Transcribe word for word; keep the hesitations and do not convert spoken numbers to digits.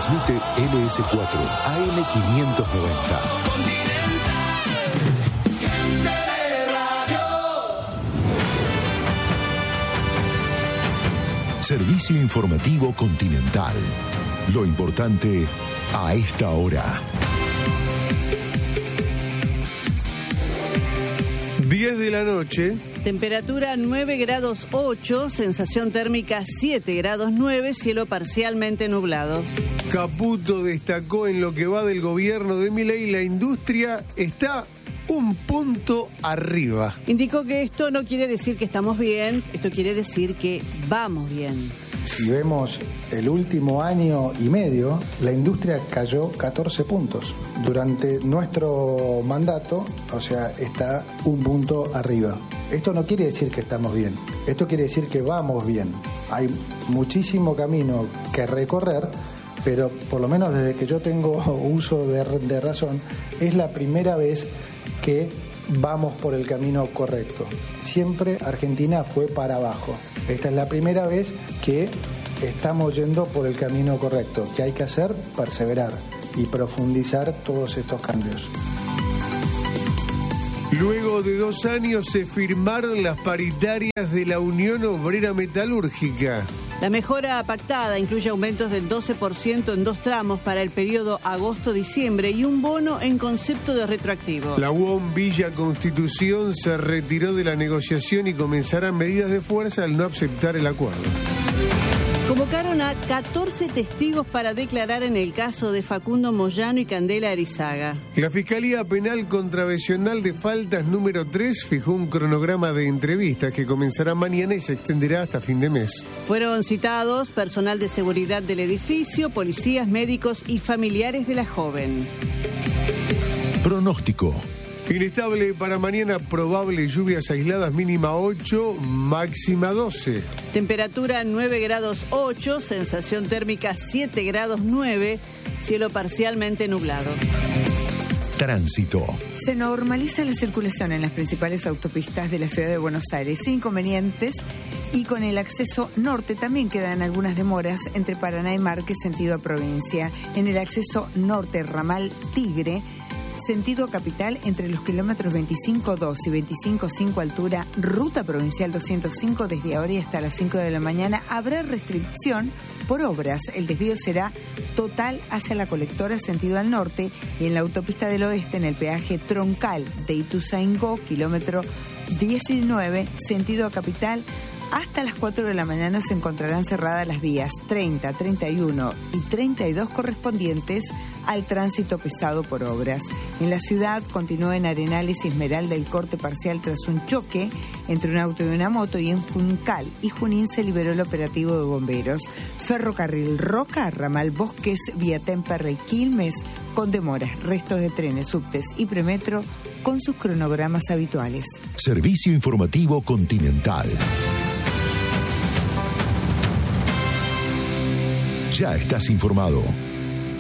Transmite L S cuatro A M quinientos noventa. Servicio informativo Continental. Lo importante a esta hora. diez de la noche. Temperatura nueve grados ocho, sensación térmica siete grados nueve, cielo parcialmente nublado. Caputo destacó en lo que va del gobierno de Milei, la industria está un punto arriba. Indicó que esto no quiere decir que estamos bien, esto quiere decir que vamos bien. Si vemos el último año y medio, la industria cayó catorce puntos. Durante nuestro mandato, o sea, está un punto arriba. Esto no quiere decir que estamos bien, esto quiere decir que vamos bien. Hay muchísimo camino que recorrer, pero por lo menos desde que yo tengo uso de, de razón, es la primera vez que vamos por el camino correcto. Siempre Argentina fue para abajo. Esta es la primera vez que estamos yendo por el camino correcto. ¿Qué hay que hacer? Perseverar y profundizar todos estos cambios. Luego de dos años se firmaron las paritarias de la Unión Obrera Metalúrgica. La mejora pactada incluye aumentos del doce por ciento en dos tramos para el periodo agosto-diciembre y un bono en concepto de retroactivo. La U O M Villa Constitución se retiró de la negociación y comenzarán medidas de fuerza al no aceptar el acuerdo. Convocaron a catorce testigos para declarar en el caso de Facundo Moyano y Candela Arizaga. La Fiscalía Penal Contravencional de Faltas número tres fijó un cronograma de entrevistas que comenzará mañana y se extenderá hasta fin de mes. Fueron citados personal de seguridad del edificio, policías, médicos y familiares de la joven. Pronóstico. Inestable para mañana, probable lluvias aisladas, mínima ocho, máxima doce. Temperatura nueve grados ocho, sensación térmica siete grados nueve, cielo parcialmente nublado. Tránsito. Se normaliza la circulación en las principales autopistas de la ciudad de Buenos Aires, sin inconvenientes, y con el acceso norte también quedan algunas demoras entre Paraná y Marques, sentido a provincia. En el acceso norte, ramal Tigre, sentido capital, entre los kilómetros veinticinco dos y veinticinco cinco altura, ruta provincial doscientos cinco, desde ahora y hasta las cinco de la mañana habrá restricción por obras. El desvío será total hacia la colectora sentido al norte, y en la autopista del oeste, en el peaje troncal de Ituzaingó, kilómetro diecinueve, sentido a capital, hasta las cuatro de la mañana se encontrarán cerradas las vías treinta, treinta y uno y treinta y dos correspondientes al tránsito pesado por obras. En la ciudad continúa en Arenales y Esmeralda el corte parcial tras un choque entre un auto y una moto, y en Juncal y Junín se liberó el operativo de bomberos. Ferrocarril Roca, ramal Bosques, vía Temperley Quilmes, con demoras, restos de trenes, subtes y premetro con sus cronogramas habituales. Servicio informativo Continental. Ya estás informado.